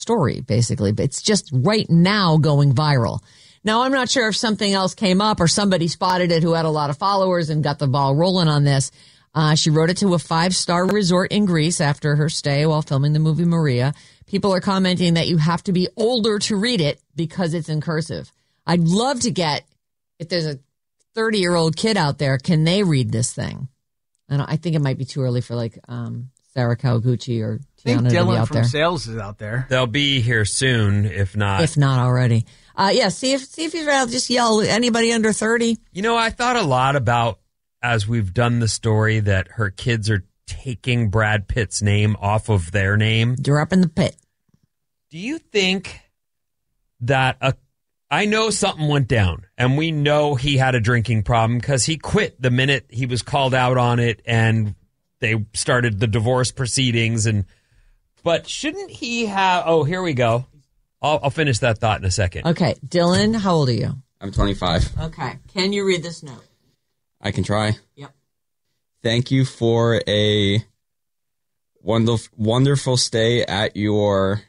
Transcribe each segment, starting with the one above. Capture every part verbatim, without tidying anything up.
story, basically. But it's just right now going viral. Now, I'm not sure if something else came up or somebody spotted it who had a lot of followers and got the ball rolling on this. Uh, she wrote it to a five-star resort in Greece after her stay while filming the movie Maria. People are commenting that you have to be older to read it because it's in cursive. I'd love to get, if there's a thirty-year-old kid out there, can they read this thing? I, don't, I think it might be too early for like um, Sarah Kawaguchi or Tiana I think to be Dylan out from there. Sales is out there. They'll be here soon, if not. If not already. Uh, yeah, see if see if he's around. Just yell, anybody under thirty. You know, I thought a lot about, as we've done the story, that her kids are taking Brad Pitt's name off of their name. You're up in the pit. Do you think that a I know something went down, and we know he had a drinking problem because he quit the minute he was called out on it, and they started the divorce proceedings. And but shouldn't he have? Oh, here we go. I'll, I'll finish that thought in a second. Okay, Dylan, how old are you? I'm twenty-five. Okay, can you read this note? I can try. Yep. Thank you for a wonderful, wonderful stay at your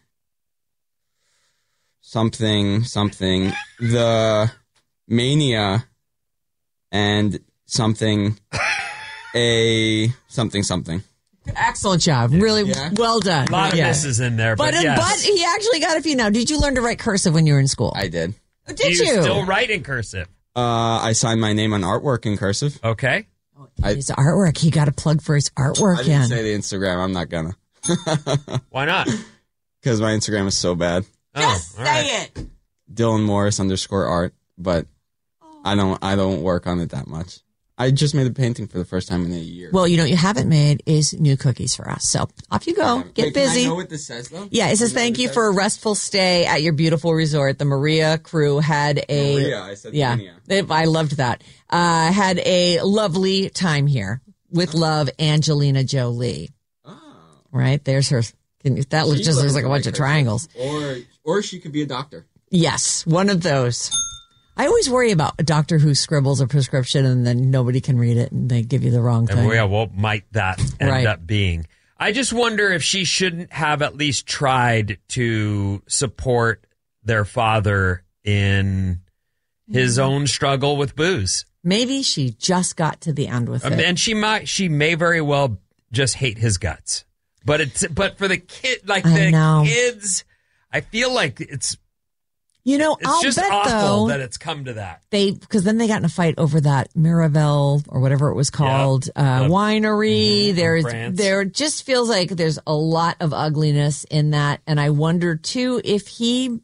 something, something, the Mania and something, a something, something. Excellent job. Really Yeah. well done. A lot of Yeah. misses in there, but, But, yes. but he actually got a few now. Did you learn to write cursive when you were in school? I did. Did Do you you? still write in cursive? Uh, I signed my name on artwork in cursive. Okay. I, His artwork. He got a plug for his artwork I didn't in. say the Instagram. I'm not gonna. Why not? Because my Instagram is so bad. Just Oh, all say right. it. Dylan Morris underscore art, but I don't. I don't work on it that much. I just made a painting for the first time in a year. Well, you know what you haven't made is new cookies for us. So off you go. Get Wait, busy. Can I know what this says though? Yeah, it says Can I know thank what you it for a says? restful stay at your beautiful resort. The Maria crew had a Maria, I said yeah, Mania. they- I loved that. Uh, had a lovely time here with love, Angelina Jolie. Oh. Right there's her. Can, that looks She just looks learned like a to bunch write of cursive. triangles. Or or she could be a doctor. Yes, one of those. I always worry about a doctor who scribbles a prescription and then nobody can read it and they give you the wrong thing. And yeah, what might that end Right. up being? I just wonder if she shouldn't have at least tried to support their father in his own struggle with booze. Maybe she just got to the end with Um, it. and she might, she may very well just hate his guts. But it's, but for the kid, like I the know. kids, I feel like it's, You know, it's I'll just bet awful though that it's come to that. they because then they got in a fight over that Miraval or whatever it was called uh, The- winery. Mhm, There's France. there just feels like there's a lot of ugliness in that, and I wonder too if he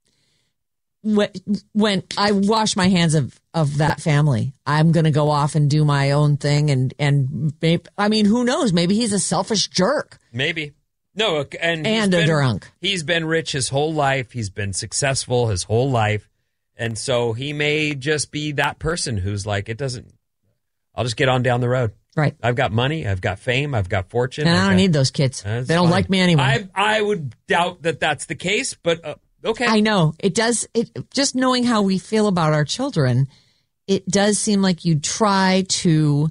when, when I wash my hands of of that family, I'm going to go off and do my own thing, and and maybe, I mean, who knows? Maybe he's a selfish jerk. Maybe. No, and he's And a been- drunk. He's been rich his whole life. He's been successful his whole life. And so he may just be that person who's like, it doesn't, I'll just get on down the road. Right. I've got money. I've got fame. I've got fortune. And I I've don't got- need those kids. That's They don't fine. like me anyway. I I would doubt that that's the case, but uh, okay. I know it does. It just knowing how we feel about our children, it does seem like you try to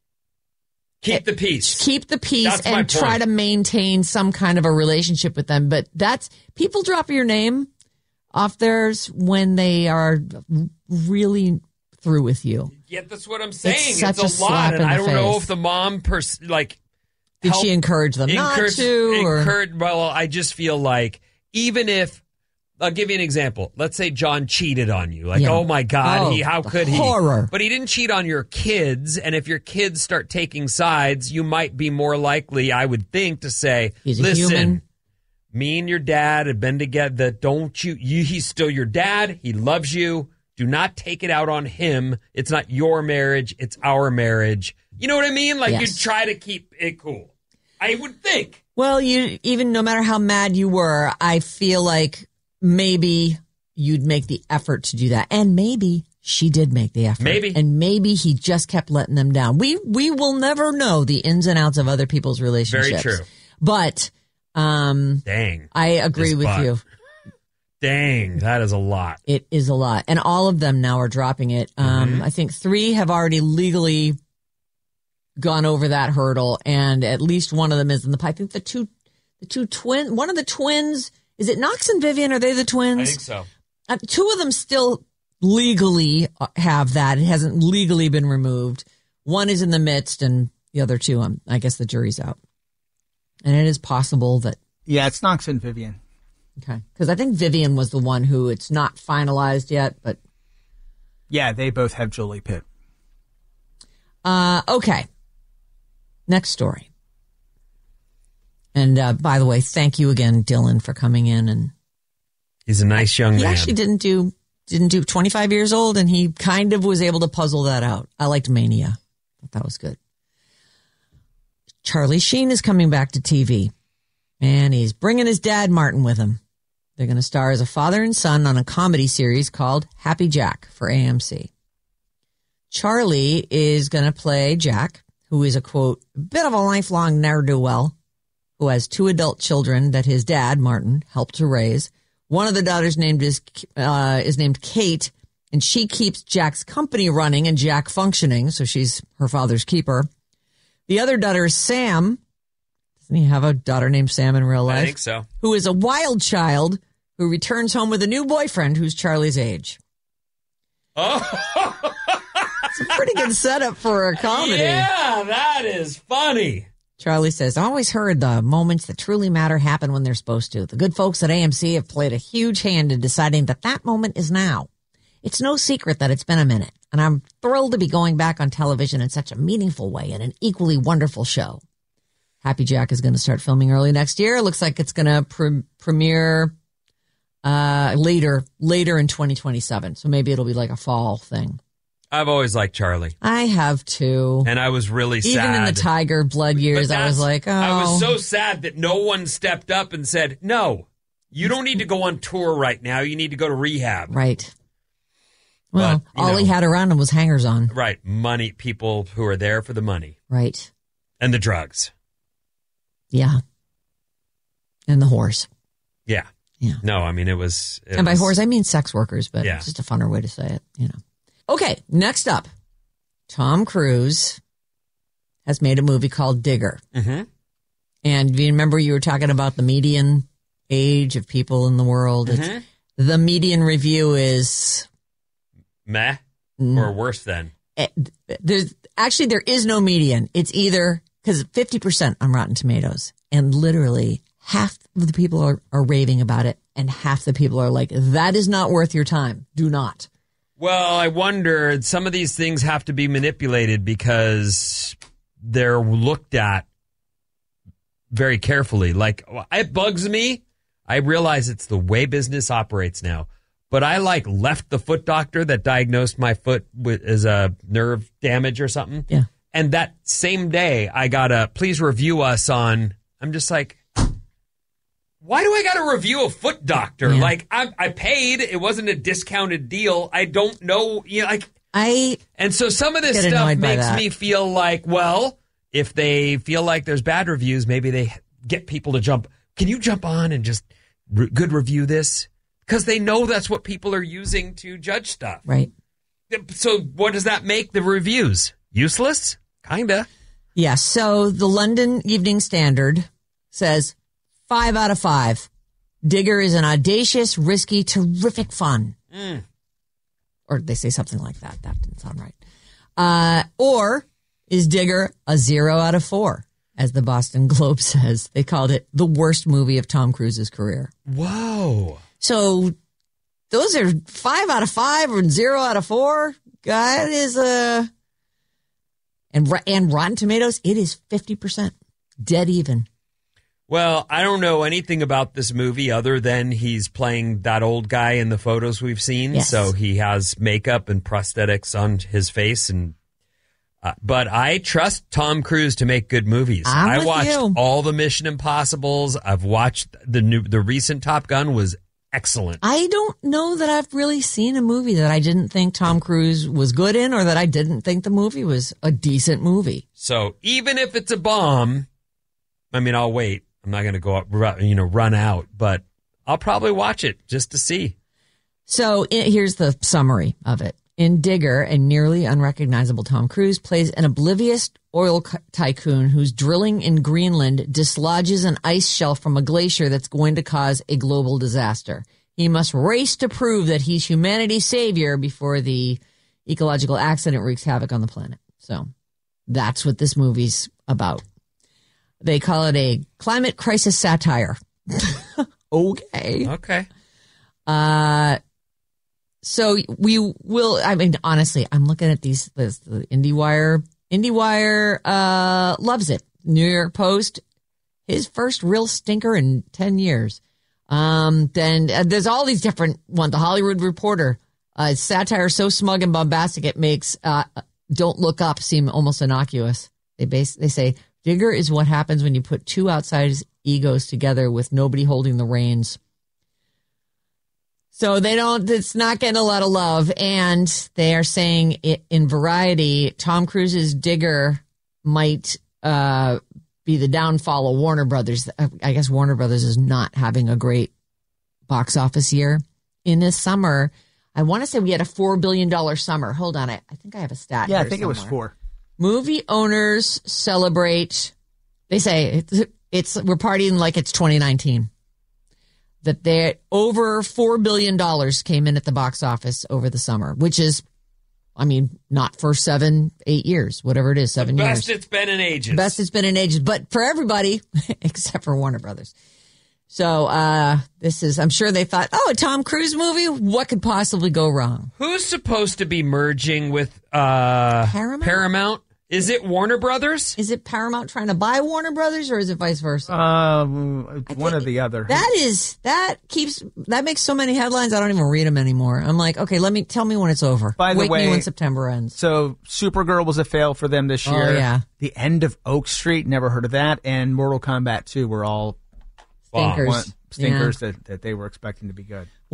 Keep the peace. keep the peace That's my and try point. to maintain some kind of a relationship with them. But that's people drop your name off theirs when they are really through with you. Yeah, that's what I'm saying. It's, such a, a lot, slap and in I the don't know face. if the mom, pers- like, Did help- she encourage them not encourage- to? Or? encourage- well, I just feel like even if I'll give you an example. Let's say John cheated on you. Like, Yeah. oh my God, Oh, he how could he? horror. But he didn't cheat on your kids. And if your kids start taking sides, you might be more likely, I would think, to say, He's a listen, human. me and your dad have been together. Don't you, you, he's still your dad. He loves you. Do not take it out on him. It's not your marriage. It's our marriage. You know what I mean? Like, Yes. you try to keep it cool. I would think. Well, you even no matter how mad you were, I feel like maybe you'd make the effort to do that, and maybe she did make the effort. Maybe. And maybe he just kept letting them down. We we will never know the ins and outs of other people's relationships. Very true. But um, Dang. I agree This with butt. you. Dang. That is a lot. It is a lot, and all of them now are dropping it. Um, Mm-hmm. I think three have already legally gone over that hurdle, and at least one of them is in the pipe. I think the two, the two twin, one of the twins Is it Knox and Vivian? Are they the twins? I think so. Uh, two of them still legally have that. It hasn't legally been removed. One is in the midst, and the other two, um, I guess the jury's out. And it is possible that... Yeah, it's Knox and Vivian. Okay. Because I think Vivian was the one who it's not finalized yet, but... Yeah, they both have Julie Pitt. Uh, okay. Next story. And uh, by the way, thank you again, Dylan, for coming in. And he's a nice young he man. He actually didn't do didn't do twenty-five years old, and he kind of was able to puzzle that out. I liked Mania. I thought that was good. Charlie Sheen is coming back to T V, and he's bringing his dad Martin with him. They're going to star as a father and son on a comedy series called Happy Jack for A M C. Charlie is going to play Jack, who is a, quote, bit of a lifelong ne'er-do-well, who has two adult children that his dad, Martin, helped to raise. One of the daughters named is, uh, is named Kate, and she keeps Jack's company running and Jack functioning, so she's her father's keeper. The other daughter is Sam. Doesn't he have a daughter named Sam in real life? I think so. Who is a wild child who returns home with a new boyfriend who's Charlie's age. Oh, it's a pretty good setup for a comedy. Yeah, that is funny. Charlie says, I always heard the moments that truly matter happen when they're supposed to. The good folks at A M C have played a huge hand in deciding that that moment is now. It's no secret that it's been a minute, and I'm thrilled to be going back on television in such a meaningful way and an equally wonderful show. Happy Jack is going to start filming early next year. It looks like it's going to pre- premiere uh, later, later in twenty twenty-seven. So maybe it'll be like a fall thing. I've always liked Charlie. I have too. And I was really Even sad. Even in the Tiger Blood years, I was like, oh. I was so sad that no one stepped up and said, no, you don't need to go on tour right now. You need to go to rehab. Right. Well, but, all know, he had around him was hangers on. Right. Money, people who are there for the money. Right. And the drugs. Yeah. And the whores. Yeah. Yeah. No, I mean, it was. It and by was, whores, I mean sex workers, but yeah. it's just a funner way to say it, you know. Okay, next up, Tom Cruise has made a movie called Digger. Mm-hmm. And do you remember you were talking about the median age of people in the world? Mm-hmm. It's, the median review is... Meh? Mm, or worse than? It, there's Actually, there is no median. It's either... Because fifty percent on Rotten Tomatoes. And literally half of the people are, are raving about it. And half the people are like, that is not worth your time. Do not. Well, I wonder, some of these things have to be manipulated because they're looked at very carefully. Like, it bugs me. I realize it's the way business operates now. But I, like, left the foot doctor that diagnosed my foot with as a nerve damage or something. Yeah. And that same day, I got a, please review us on, I'm just like... Why do I got to review a foot doctor? Yeah. Like, I, I paid. It wasn't a discounted deal. I don't know. You know, like, I and so some of this get stuff annoyed by makes that. me feel like, well, if they feel like there's bad reviews, maybe they get people to jump. Can you jump on and just re- good review this? Because they know that's what people are using to judge stuff. Right. So what does that make the reviews? Useless? Kinda. Yeah. So the London Evening Standard says five out of five. Digger is an audacious, risky, terrific fun. Mm. Or they say something like that. That didn't sound right. Uh, or is Digger a zero out of four? As the Boston Globe says, they called it the worst movie of Tom Cruise's career. Whoa. So those are five out of five or zero out of four. That is a, and, and Rotten Tomatoes, it is fifty percent. Dead even. Well, I don't know anything about this movie other than he's playing that old guy in the photos we've seen. Yes. So he has makeup and prosthetics on his face. and uh, But I trust Tom Cruise to make good movies. I'm I with watched you. all the Mission Impossibles. I've watched the new, the recent Top Gun was excellent. I don't know that I've really seen a movie that I didn't think Tom Cruise was good in or that I didn't think the movie was a decent movie. So even if it's a bomb, I mean, I'll wait. I'm not going to go up, ru- you know, run out, but I'll probably watch it just to see. So it, here's the summary of it. In Digger, a nearly unrecognizable Tom Cruise plays an oblivious oil tycoon who's drilling in Greenland dislodges an ice shelf from a glacier that's going to cause a global disaster. He must race to prove that he's humanity's savior before the ecological accident wreaks havoc on the planet. So that's what this movie's about. They call it a climate crisis satire. Okay. Okay. Uh, so we will, I mean, honestly, I'm looking at these, this, the IndieWire. IndieWire uh, loves it. New York Post, his first real stinker in ten years. Um, then uh, there's all these different ones. The Hollywood Reporter, uh, satire so smug and bombastic it makes uh, Don't Look Up seem almost innocuous. They base, they say, Digger is what happens when you put two outside egos together with nobody holding the reins. So they don't, it's not getting a lot of love. And they are saying it, in Variety, Tom Cruise's Digger might uh, be the downfall of Warner Brothers. I guess Warner Brothers is not having a great box office year. In this summer, I want to say we had a four billion dollars summer. Hold on. I, I think I have a stat. Yeah, I here think it was somewhere. four. Movie owners celebrate, they say it's, it's we're partying like it's twenty nineteen. That they over four billion dollars came in at the box office over the summer, which is, I mean, not for seven, eight years, whatever it is, seven the years. Best it's been in ages. Best it's been in ages, but for everybody except for Warner Brothers. So uh, this is, I'm sure they thought, oh, a Tom Cruise movie? What could possibly go wrong? Who's supposed to be merging with uh, Paramount? Paramount? Is it Warner Brothers? Is it Paramount trying to buy Warner Brothers, or is it vice versa? Um, one or the other. That is, that keeps, that makes so many headlines, I don't even read them anymore. I'm like, okay, let me, tell me when it's over. By the Wake way- me when September ends. So Supergirl was a fail for them this Oh, year. yeah. The End of Oak Street, never heard of that. And Mortal Kombat two were all Stinkers. one, stinkers Yeah. that, that they were expecting to be good.